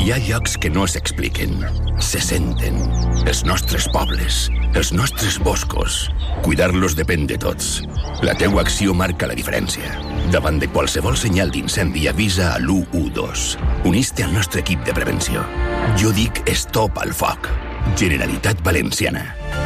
Hi ha llocs que no s'expliquen, se senten. Els nostres pobles, els nostres boscos. Cuidar-los depèn de tots. La teua acció marca la diferència. Davant de qualsevol senyal d'incendi, avisa a l'112. Unís-te al nostre equip de prevenció. Jo dic stop al foc. Generalitat Valenciana.